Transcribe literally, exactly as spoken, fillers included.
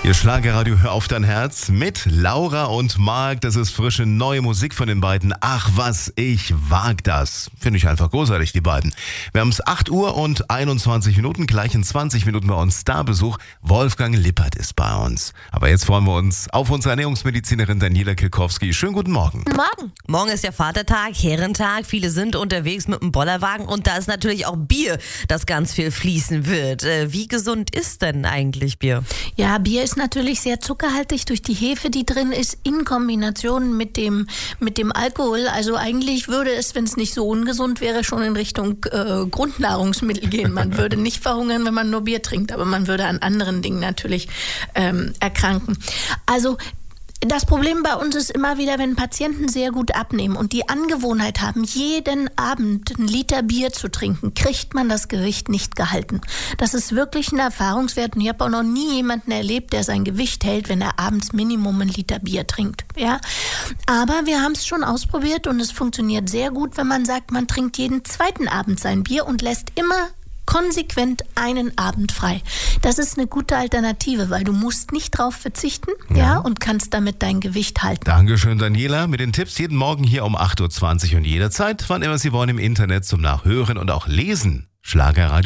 Ihr Schlagerradio, hör auf dein Herz mit Laura und Marc. Das ist frische neue Musik von den beiden. Ach was, ich wag das. Finde ich einfach großartig, die beiden. Wir haben es acht Uhr und einundzwanzig Minuten, gleich in zwanzig Minuten bei uns Starbesuch. Wolfgang Lippert ist bei uns. Aber jetzt freuen wir uns auf unsere Ernährungsmedizinerin Daniela Kilkowski. Schönen guten Morgen. Morgen. Morgen ist ja Vatertag, Herrentag. Viele sind unterwegs mit dem Bollerwagen und da ist natürlich auch Bier, das ganz viel fließen wird. Wie gesund ist denn eigentlich Bier? Ja, Bier ist natürlich sehr zuckerhaltig durch die Hefe, die drin ist, in Kombination mit dem, mit dem Alkohol. Also eigentlich würde es, wenn es nicht so ungesund wäre, schon in Richtung äh, Grundnahrungsmittel gehen. Man würde nicht verhungern, wenn man nur Bier trinkt, aber man würde an anderen Dingen natürlich ähm, erkranken. Also das Problem bei uns ist immer wieder, wenn Patienten sehr gut abnehmen und die Angewohnheit haben, jeden Abend einen Liter Bier zu trinken, kriegt man das Gewicht nicht gehalten. Das ist wirklich ein Erfahrungswert und ich habe auch noch nie jemanden erlebt, der sein Gewicht hält, wenn er abends Minimum einen Liter Bier trinkt. Ja? Aber wir haben es schon ausprobiert und es funktioniert sehr gut, wenn man sagt, man trinkt jeden zweiten Abend sein Bier und lässt immer konsequent einen Abend frei. Das ist eine gute Alternative, weil du musst nicht drauf verzichten, ja, ja und kannst damit dein Gewicht halten. Dankeschön, Daniela, mit den Tipps jeden Morgen hier um acht Uhr zwanzig und jederzeit, wann immer Sie wollen, im Internet zum Nachhören und auch Lesen. Schlagerradio.